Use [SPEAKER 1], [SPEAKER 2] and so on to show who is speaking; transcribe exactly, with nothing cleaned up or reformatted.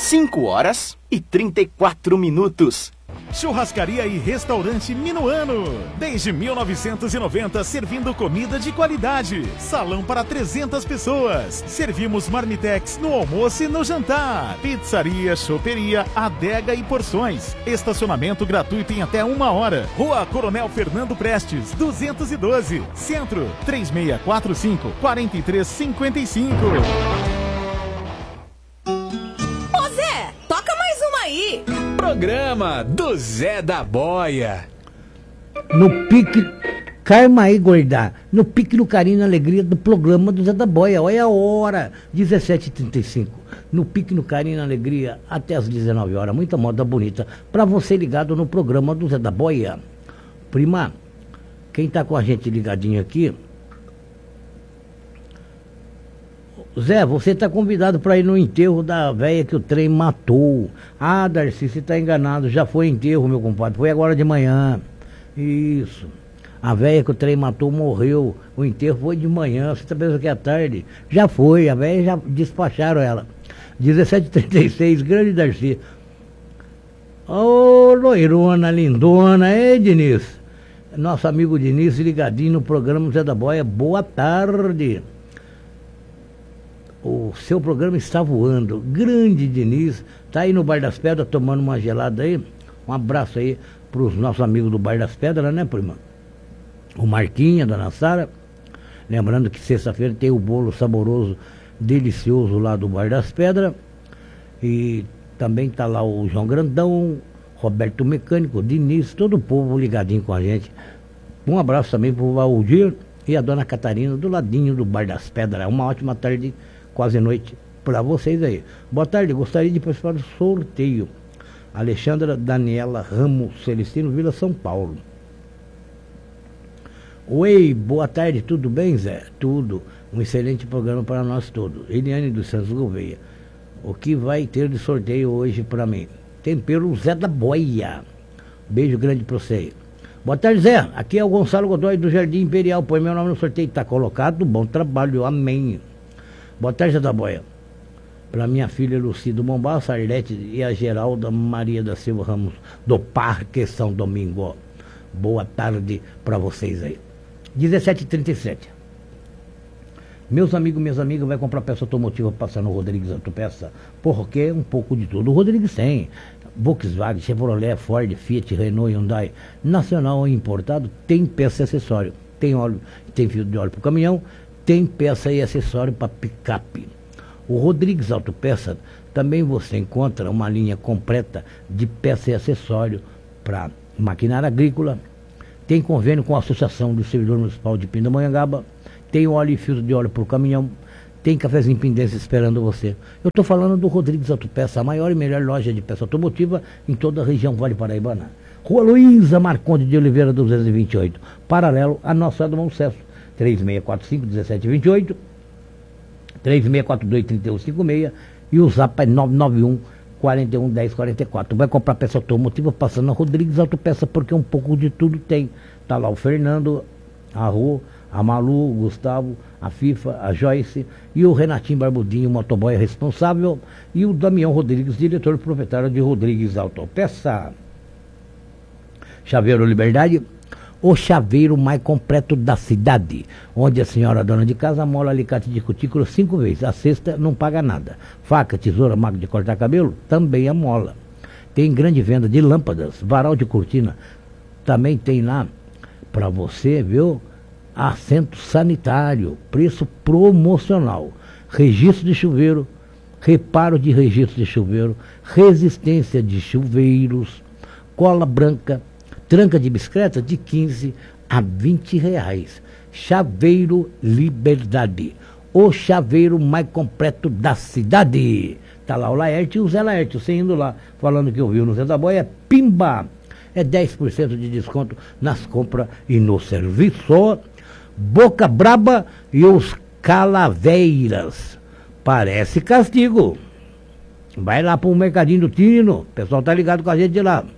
[SPEAKER 1] cinco horas e trinta e quatro minutos.
[SPEAKER 2] Churrascaria e Restaurante Minuano. Desde mil novecentos e noventa, servindo comida de qualidade. Salão para trezentas pessoas. Servimos marmitex no almoço e no jantar. Pizzaria, choperia, adega e porções. Estacionamento gratuito em até uma hora. Rua Coronel Fernando Prestes, duzentos e doze. Centro, três seis quatro cinco, quatro três cinco cinco.
[SPEAKER 3] Ô Zé, toca mais uma aí.
[SPEAKER 4] Programa do Zé da Boia.
[SPEAKER 5] No pique, calma aí, gorda. No pique do carinho e alegria do programa do Zé da Boia. Olha a hora, dezessete e trinta e cinco. No pique no carinho e alegria até as dezenove horas. Muita moda bonita pra você ligado no programa do Zé da Boia. Prima, quem tá com a gente ligadinho aqui... Zé, você está convidado para ir no enterro da velha que o trem matou. Ah, Darcy, você está enganado. Já foi enterro, meu compadre. Foi agora de manhã. Isso. A velha que o trem matou morreu. O enterro foi de manhã. Você está pensando que é tarde? Já foi. A velha já despacharam ela. dezessete e trinta e seis, grande Darcy. Ô, oh, loirona, lindona. Ei, Diniz. Nosso amigo Diniz ligadinho no programa Zé da Boia. Boa tarde. O seu programa está voando. Grande Diniz, tá aí no Bar das Pedras tomando uma gelada aí. Um abraço aí para os nossos amigos do Bar das Pedras, né, prima? O Marquinha, a Dona Sara. Lembrando que sexta-feira tem o bolo saboroso, delicioso lá do Bar das Pedras. E também tá lá o João Grandão, Roberto Mecânico, Diniz, todo o povo ligadinho com a gente. Um abraço também para o Valdir e a Dona Catarina do ladinho do Bar das Pedras. Uma ótima tarde, quase noite, para vocês aí. Boa tarde, gostaria de participar do sorteio. Alexandra Daniela Ramos Celestino, Vila São Paulo. Oi, boa tarde, tudo bem, Zé? Tudo. Um excelente programa para nós todos. Eliane dos Santos Gouveia. O que vai ter de sorteio hoje para mim? Tempero Zé da Boia. Beijo grande para você. Boa tarde, Zé. Aqui é o Gonçalo Godoy do Jardim Imperial. Põe meu nome no sorteio. Está colocado. Bom trabalho. Amém. Boa tarde, Zé da Boia. Para minha filha Lucido Mombaça, Arlete e a Geralda Maria da Silva Ramos, do Parque São Domingo. Boa tarde para vocês aí. dezessete e trinta e sete. Meus amigos, minhas amigas, vai comprar peça automotiva passar no Rodrigues Autopeça, porque um pouco de tudo. O Rodrigues tem Volkswagen, Chevrolet, Ford, Fiat, Renault, Hyundai, nacional ou importado, tem peça e acessório. Tem óleo, tem fio de óleo para o caminhão, tem peça e acessório para picape. O Rodrigues Autopeça também você encontra uma linha completa de peça e acessório para maquinária agrícola. Tem convênio com a Associação do Servidor Municipal de Pindamonhangaba. Tem óleo e filtro de óleo para o caminhão. Tem cafezinho Pendência esperando você. Eu estou falando do Rodrigues Autopeça, a maior e melhor loja de peça automotiva em toda a região Vale Paraibana. Rua Luísa Marconde de Oliveira duzentos e vinte e oito, paralelo a Nossa Senhora do Bom Sucesso. três seis quatro cinco, um sete dois oito, três seis quatro dois, três um cinco seis e o zap é nove nove um, quatro um, um zero quatro quatro. Vai comprar peça automotiva passando na Rodrigues Autopeça, porque um pouco de tudo tem. Tá lá o Fernando, a Rô, a Malu, o Gustavo, a FIFA, a Joyce e o Renatinho Barbudinho, motoboy responsável, e o Damião Rodrigues, diretor e proprietário de Rodrigues Autopeça. Chaveiro Liberdade, o chaveiro mais completo da cidade, onde a senhora dona de casa mola alicate de cutícula cinco vezes, a sexta não paga nada. Faca, tesoura, máquina de cortar cabelo, também amola. Tem grande venda de lâmpadas, varal de cortina, também tem lá para você, viu? Assento sanitário, preço promocional, registro de chuveiro, reparo de registro de chuveiro, resistência de chuveiros, cola branca, tranca de bicicleta de quinze a vinte reais. Chaveiro Liberdade, o chaveiro mais completo da cidade. Tá lá o Laerte e o Zé Laerte, você indo lá, falando que ouviu no Zé da Boia, pimba! É dez por cento de desconto nas compras e no serviço. Boca Braba e os Calaveiras. Parece castigo. Vai lá pro Mercadinho do Tino, o pessoal tá ligado com a gente de lá.